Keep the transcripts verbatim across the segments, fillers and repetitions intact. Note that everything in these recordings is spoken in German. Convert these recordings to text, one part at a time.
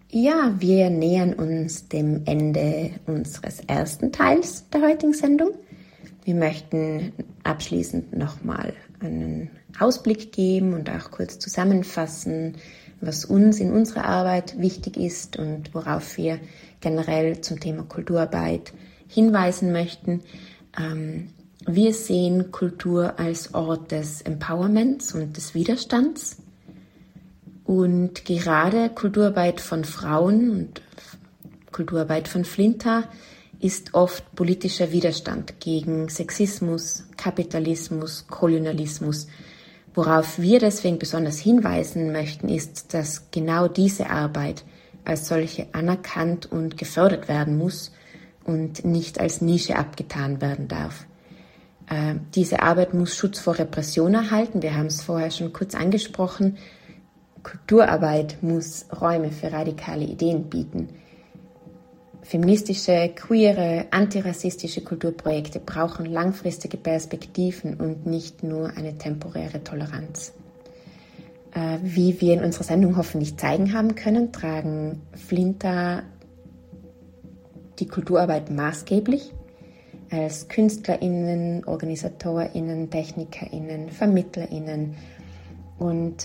Ja, wir nähern uns dem Ende unseres ersten Teils der heutigen Sendung. Wir möchten abschließend nochmal einen Ausblick geben und auch kurz zusammenfassen, was uns in unserer Arbeit wichtig ist und worauf wir generell zum Thema Kulturarbeit hinweisen möchten. Wir sehen Kultur als Ort des Empowerments und des Widerstands. Und gerade Kulturarbeit von Frauen und Kulturarbeit von Flinta ist oft politischer Widerstand gegen Sexismus, Kapitalismus, Kolonialismus. Worauf wir deswegen besonders hinweisen möchten, ist, dass genau diese Arbeit als solche anerkannt und gefördert werden muss und nicht als Nische abgetan werden darf. Äh, diese Arbeit muss Schutz vor Repression erhalten. Wir haben es vorher schon kurz angesprochen. Kulturarbeit muss Räume für radikale Ideen bieten. Feministische, queere, antirassistische Kulturprojekte brauchen langfristige Perspektiven und nicht nur eine temporäre Toleranz. Äh, wie wir in unserer Sendung hoffentlich zeigen haben können, tragen Flinta die Kulturarbeit maßgeblich als KünstlerInnen, OrganisatorInnen, TechnikerInnen, VermittlerInnen. Und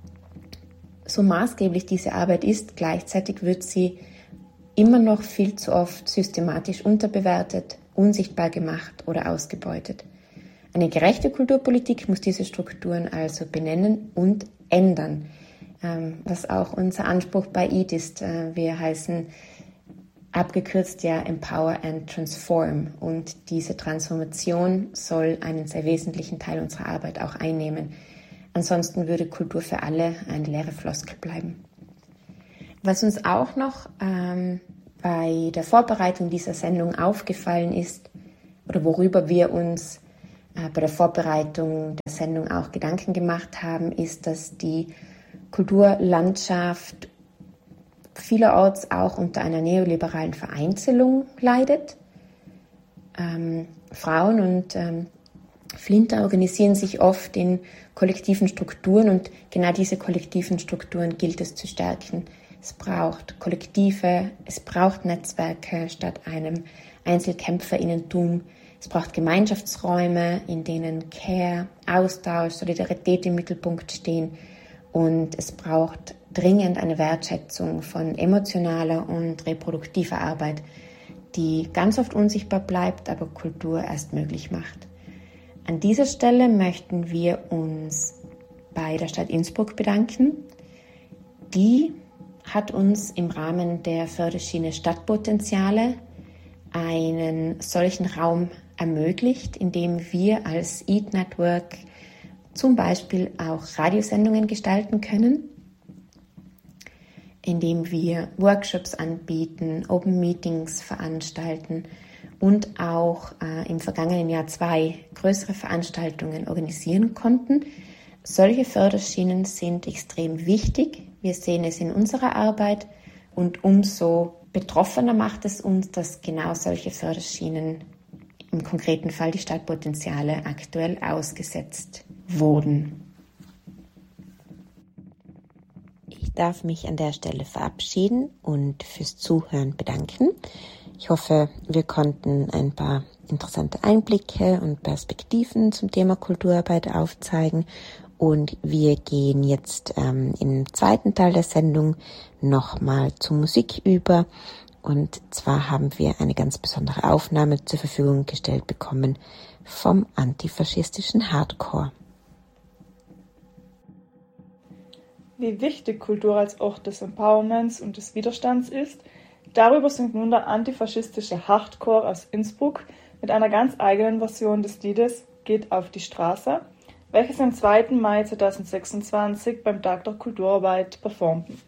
so maßgeblich diese Arbeit ist, gleichzeitig wird sie immer noch viel zu oft systematisch unterbewertet, unsichtbar gemacht oder ausgebeutet. Eine gerechte Kulturpolitik muss diese Strukturen also benennen und ändern, was auch unser Anspruch bei E A T ist. Wir heißen abgekürzt ja Empower and Transform, und diese Transformation soll einen sehr wesentlichen Teil unserer Arbeit auch einnehmen. Ansonsten würde Kultur für alle eine leere Floskel bleiben. Was uns auch noch ähm, bei der Vorbereitung dieser Sendung aufgefallen ist, oder worüber wir uns äh, bei der Vorbereitung der Sendung auch Gedanken gemacht haben, ist, dass die Kulturlandschaft vielerorts auch unter einer neoliberalen Vereinzelung leidet. Ähm, Frauen und ähm, Flinta organisieren sich oft in kollektiven Strukturen, und genau diese kollektiven Strukturen gilt es zu stärken. Es braucht Kollektive, es braucht Netzwerke statt einem EinzelkämpferInnentum. Es braucht Gemeinschaftsräume, in denen Care, Austausch, Solidarität im Mittelpunkt stehen, und es braucht dringend eine Wertschätzung von emotionaler und reproduktiver Arbeit, die ganz oft unsichtbar bleibt, aber Kultur erst möglich macht. An dieser Stelle möchten wir uns bei der Stadt Innsbruck bedanken. Die hat uns im Rahmen der Förderschiene Stadtpotenziale einen solchen Raum ermöglicht, in dem wir als E A T Network zum Beispiel auch Radiosendungen gestalten können, indem wir Workshops anbieten, Open Meetings veranstalten und auch äh, im vergangenen Jahr zwei größere Veranstaltungen organisieren konnten. Solche Förderschienen sind extrem wichtig. Wir sehen es in unserer Arbeit, und umso betroffener macht es uns, dass genau solche Förderschienen, im konkreten Fall die Stadtpotenziale, aktuell ausgesetzt wurden. Ich darf mich an der Stelle verabschieden und fürs Zuhören bedanken. Ich hoffe, wir konnten ein paar interessante Einblicke und Perspektiven zum Thema Kulturarbeit aufzeigen, und wir gehen jetzt ähm, im zweiten Teil der Sendung nochmal zur Musik über, und zwar haben wir eine ganz besondere Aufnahme zur Verfügung gestellt bekommen vom antifaschistischen Hardcore. Wie wichtig Kultur als Ort des Empowerments und des Widerstands ist, darüber singt nun der antifaschistische Hardcore aus Innsbruck mit einer ganz eigenen Version des Liedes Geht auf die Straße, welches am zweiten Mai zweitausendsechsundzwanzig beim Tag der Kulturarbeit performten.